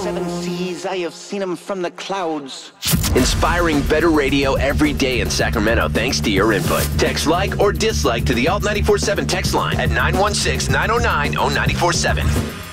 seven seas, I have seen him from the clouds. Inspiring better radio every day in Sacramento thanks to your input. Text like or dislike to the Alt 94.7 text line at 916-909-0947.